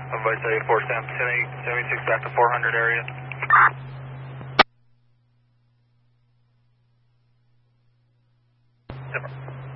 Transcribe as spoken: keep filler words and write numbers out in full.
Advice A four Sam, ten eight, seventy-six back to four hundred area. Zipper.